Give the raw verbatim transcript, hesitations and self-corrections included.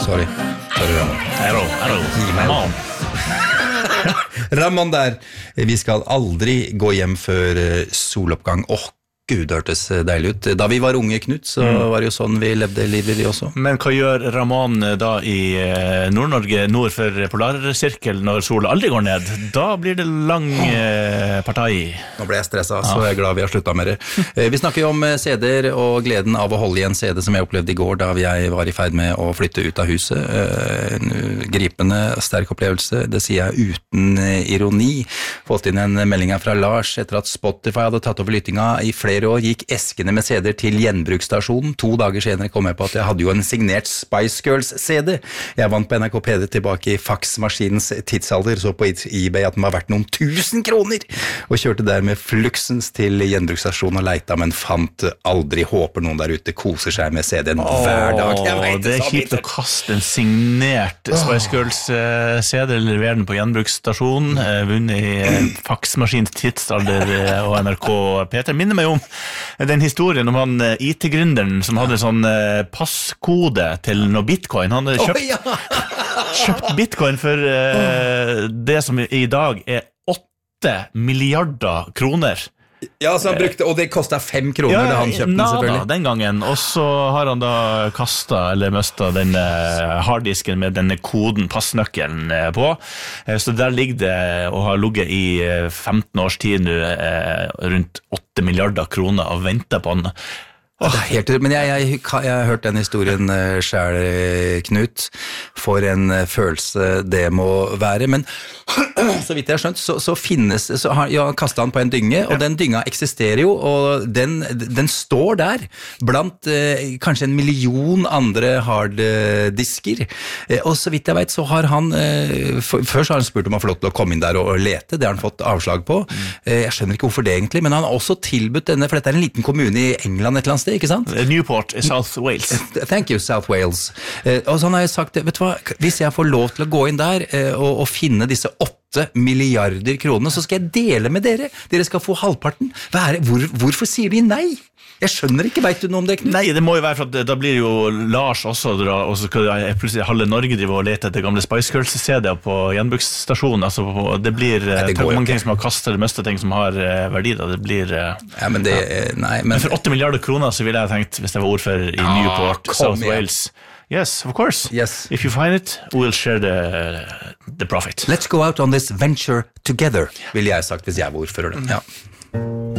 Sorry. Sorry, Ramon. Hello, hello. Ramon. Ramon der. Vi skal aldri gå hjem før soloppgang. Åh, Gud, det hørtes deilig ut. Da vi var unge, Knut, så mm. var det jo sånn vi levde livet vi også. Men hva gjør Ramon da i Nord-Norge, nord for Polarsirkel, når sola aldri går ned? Da blir det lang eh, partai. Nå ble jeg stresset, så jeg er glad vi har sluttet med det. Vi snakker jo om C D-er og gleden av å holde i en C D som jeg opplevde i går da jeg var i ferd med å flytte ut av huset. En gripende, sterk opplevelse, det sier jeg uten ironi. Fått inn en melding her fra Lars etter at Spotify hadde tatt over lyttinga i flere år gikk eskene med C D-er til gjenbruksstasjonen. To dager senere kom jeg på at jeg hadde jo en signert Spice Girls-C D. Jeg vant på N R K P D tilbake i faksmaskinens tidsalder, så på eBay at den var verdt noen tusen kroner, og kjørte der med fluksens til gjenbruksstasjonen og leita, men fant aldri. Håper noen der ute koser seg med C D-en hver dag. Jeg vet, det er kjipt å kaste en signert Spice Girls-C D, levere den på gjenbruksstasjonen, vunnet i faksmaskinens tidsalder og N R K P D. Minner meg om den historien om han I T-gründeren som hadde sånn passkode til noe bitcoin. Han hadde kjøpt, oh, ja. kjøpt bitcoin for uh, det som i dag er åtte milliarder kroner. Ja, så han brukte, og det kostet fem kroner ja, da han kjøpte den selvfølgelig. Ja, den gangen. Og så har han da kastet eller mistet denne harddisken med denne koden, passnøkkelen på. Så der ligger det og har ligget i femten års tid nå rundt åtte milliarder kroner og venter på han. Oh, det er helt, men jeg, jeg, jeg har hørt den historien selv, Knut, for en følelse det må være, men så vidt jeg har skjønt, så, så finnes, så har ja, kastet han på en dynge, og ja. Den dynga eksisterer jo, og den, den står der, blant eh, kanskje en million andre harddisker, eh, og så vidt jeg vet, så har han, eh, for, først har han spurt om han får lov til å komme inn der og, og lete, det har han fått avslag på, mm. eh, jeg skjønner ikke hvorfor det egentlig, men han har også tilbudt denne, for dette er en liten kommune i England et eller annet sted, ikke sant? Newport i South Wales. Thank you, South Wales. Eh, og så har jeg sagt, vet du hva, hvis jeg får lov til å gå inn der eh, og, og finne disse åtte milliarder kroner, så skal jeg dele med dere. Dere skal få halvparten. Hva er det? Hvor, hvorfor sier de nei? Jeg skjønner ikke, vet du noe om det? Knut? Nei, det må jo være for at da blir jo Lars også dra, og så skal plutselig halve Norge drive og lete etter gamle Spice Girls-C D-er på gjenbruksstasjonen. Altså, det blir nei, det mange ting som har kastet eller mistet ting som har uh, verdi. Da. Det blir... Uh, ja, men det... Ja. Nei, men... men for åtte milliarder kroner så ville jeg tenkt, hvis jeg var ordfører i ah, Newport, South igjen. Wales... Yes, of course. Yes. If you find it, we'll share the, the profit. Let's go out on this venture together, ville jeg sagt hvis jeg var ordfører. Ja.